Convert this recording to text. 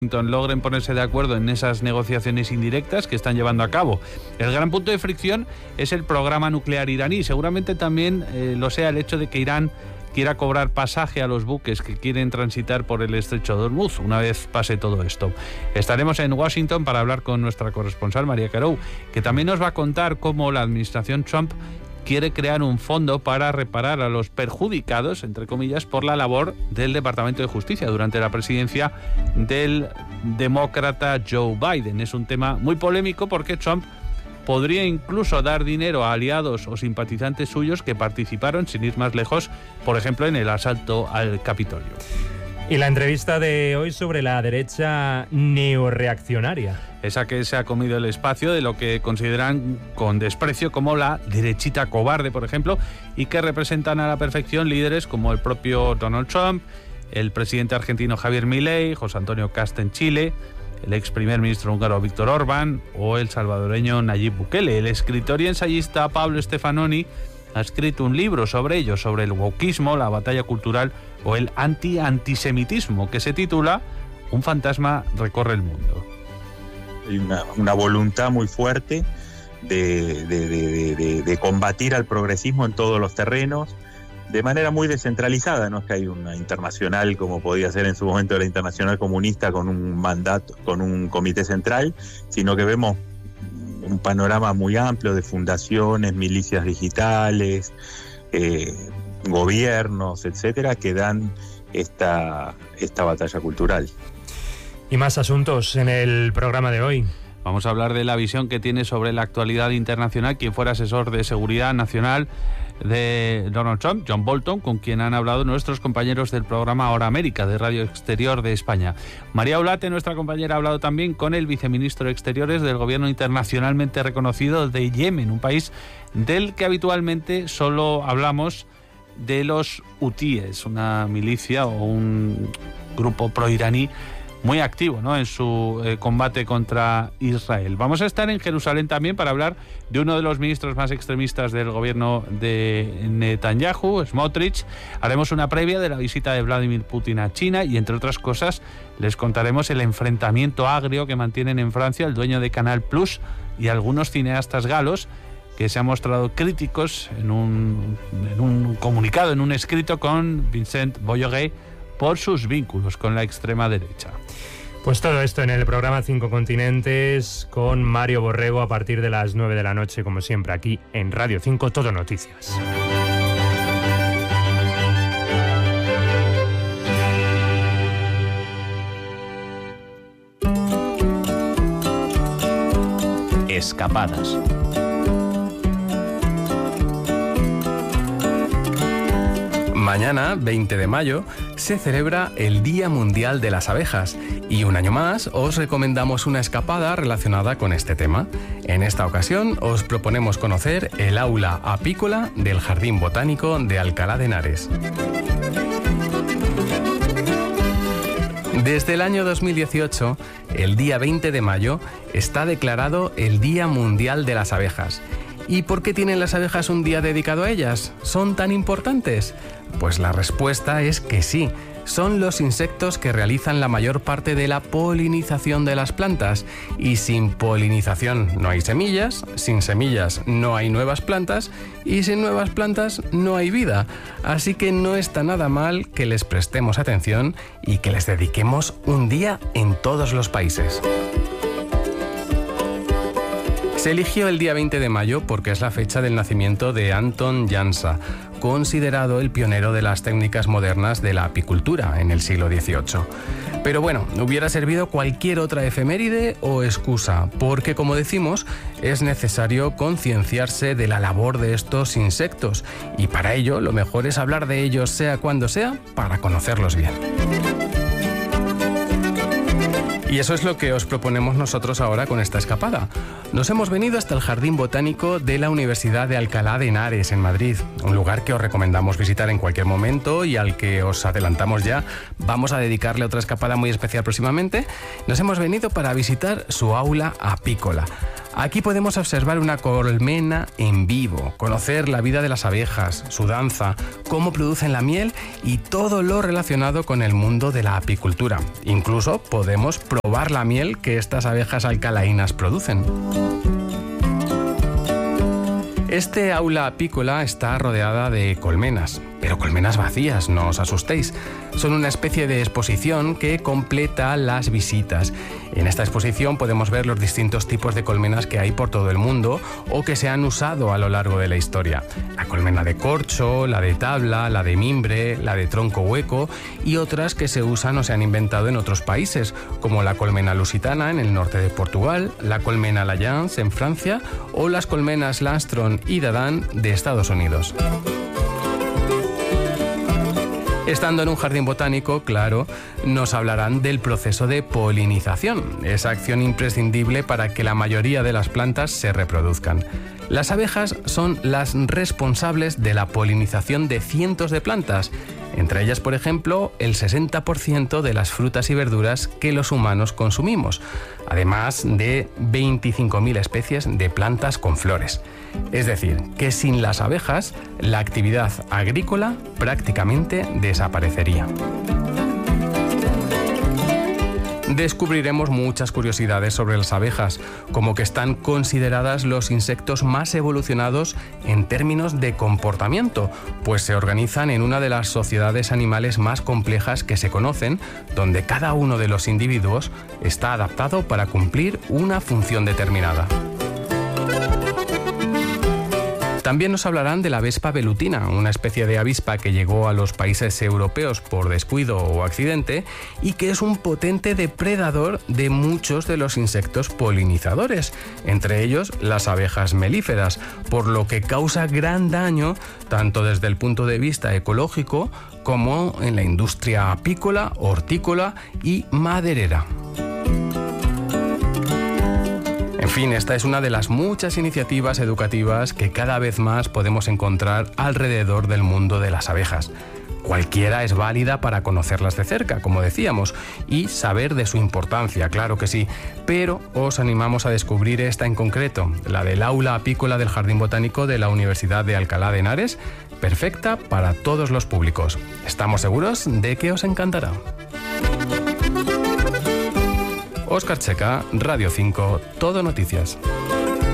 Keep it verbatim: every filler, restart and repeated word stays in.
logren ponerse de acuerdo en esas negociaciones indirectas que están llevando a cabo. El gran punto de fricción es el programa nuclear iraní. Seguramente también eh, lo sea el hecho de que Irán quiera cobrar pasaje a los buques que quieren transitar por el estrecho de Hormuz una vez pase todo esto. Estaremos en Washington para hablar con nuestra corresponsal María Carou, que también nos va a contar cómo la administración Trump quiere crear un fondo para reparar a los perjudicados, entre comillas, por la labor del Departamento de Justicia durante la presidencia del demócrata Joe Biden. Es un tema muy polémico porque Trump podría incluso dar dinero a aliados o simpatizantes suyos que participaron, sin ir más lejos, por ejemplo, en el asalto al Capitolio. Y la entrevista de hoy sobre la derecha neorreaccionaria. Esa que se ha comido el espacio de lo que consideran con desprecio como la derechita cobarde, por ejemplo, y que representan a la perfección líderes como el propio Donald Trump, el presidente argentino Javier Milei, José Antonio Kast en Chile, el ex primer ministro húngaro Viktor Orbán o el salvadoreño Nayib Bukele. El escritor y ensayista Pablo Stefanoni ha escrito un libro sobre ello, sobre el wokismo, la batalla cultural o el anti-antisemitismo, que se titula Un fantasma recorre el mundo. Hay una, una voluntad muy fuerte de, de, de, de, de combatir al progresismo en todos los terrenos, de manera muy descentralizada. No es que hay una internacional como podía ser en su momento la internacional comunista con un mandato, con un comité central, sino que vemos un panorama muy amplio de fundaciones, milicias digitales, eh, gobiernos, etcétera, que dan esta, esta batalla cultural. Y más asuntos en el programa de hoy. Vamos a hablar de la visión que tiene sobre la actualidad internacional quien fuera asesor de seguridad nacional de Donald Trump, John Bolton, con quien han hablado nuestros compañeros del programa Ahora América de Radio Exterior de España. María Olate, nuestra compañera, ha hablado también con el viceministro de Exteriores del gobierno internacionalmente reconocido de Yemen, un país del que habitualmente solo hablamos de los hutíes, una milicia o un grupo proiraní muy activo, ¿no?, en su eh, combate contra Israel. Vamos a estar en Jerusalén también para hablar de uno de los ministros más extremistas del gobierno de Netanyahu, Smotrich. Haremos una previa de la visita de Vladimir Putin a China y, entre otras cosas, les contaremos el enfrentamiento agrio que mantienen en Francia el dueño de Canal Plus y algunos cineastas galos que se han mostrado críticos en un, en un comunicado, en un escrito con Vincent Bolloré, por sus vínculos con la extrema derecha. Pues todo esto en el programa Cinco Continentes con Mario Borrego a partir de las nueve de la noche, como siempre, aquí en Radio cinco, Todo Noticias. Escapadas. Mañana, veinte de mayo, se celebra el Día Mundial de las Abejas y un año más os recomendamos una escapada relacionada con este tema. En esta ocasión os proponemos conocer el aula apícola del Jardín Botánico de Alcalá de Henares. Desde el año dos mil dieciocho, el día veinte de mayo está declarado el Día Mundial de las Abejas. ¿Y por qué tienen las abejas un día dedicado a ellas? ¿Son tan importantes? Pues la respuesta es que sí. Son los insectos que realizan la mayor parte de la polinización de las plantas. Y sin polinización no hay semillas, sin semillas no hay nuevas plantas y sin nuevas plantas no hay vida. Así que no está nada mal que les prestemos atención y que les dediquemos un día en todos los países. Se eligió el día veinte de mayo porque es la fecha del nacimiento de Anton Jansa, considerado el pionero de las técnicas modernas de la apicultura en el siglo dieciocho. Pero bueno, hubiera servido cualquier otra efeméride o excusa, porque como decimos, es necesario concienciarse de la labor de estos insectos y para ello lo mejor es hablar de ellos sea cuando sea para conocerlos bien. Y eso es lo que os proponemos nosotros ahora con esta escapada. Nos hemos venido hasta el Jardín Botánico de la Universidad de Alcalá de Henares, en Madrid, un lugar que os recomendamos visitar en cualquier momento y al que os adelantamos ya. Vamos a dedicarle otra escapada muy especial próximamente. Nos hemos venido para visitar su aula apícola. Aquí podemos observar una colmena en vivo, conocer la vida de las abejas, su danza, cómo producen la miel y todo lo relacionado con el mundo de la apicultura. Incluso podemos probar la miel que estas abejas alcalainas producen. Este aula apícola está rodeada de colmenas, pero colmenas vacías, no os asustéis. Son una especie de exposición que completa las visitas. En esta exposición podemos ver los distintos tipos de colmenas que hay por todo el mundo o que se han usado a lo largo de la historia. La colmena de corcho, la de tabla, la de mimbre, la de tronco hueco y otras que se usan o se han inventado en otros países, como la colmena lusitana en el norte de Portugal, la colmena Layans en Francia o las colmenas Lastron y Dadan de Estados Unidos. Estando en un jardín botánico, claro, nos hablarán del proceso de polinización, esa acción imprescindible para que la mayoría de las plantas se reproduzcan. Las abejas son las responsables de la polinización de cientos de plantas, entre ellas, por ejemplo, el sesenta por ciento de las frutas y verduras que los humanos consumimos, además de veinticinco mil especies de plantas con flores. Es decir, que sin las abejas, la actividad agrícola prácticamente desaparecería. Descubriremos muchas curiosidades sobre las abejas, como que están consideradas los insectos más evolucionados en términos de comportamiento, pues se organizan en una de las sociedades animales más complejas que se conocen, donde cada uno de los individuos está adaptado para cumplir una función determinada. También nos hablarán de la Vespa velutina, una especie de avispa que llegó a los países europeos por descuido o accidente y que es un potente depredador de muchos de los insectos polinizadores, entre ellos las abejas melíferas, por lo que causa gran daño tanto desde el punto de vista ecológico como en la industria apícola, hortícola y maderera. En fin, esta es una de las muchas iniciativas educativas que cada vez más podemos encontrar alrededor del mundo de las abejas. Cualquiera es válida para conocerlas de cerca, como decíamos, y saber de su importancia, claro que sí, pero os animamos a descubrir esta en concreto, la del aula apícola del Jardín Botánico de la Universidad de Alcalá de Henares, perfecta para todos los públicos. Estamos seguros de que os encantará. Óscar Checa, Radio cinco, Todo Noticias.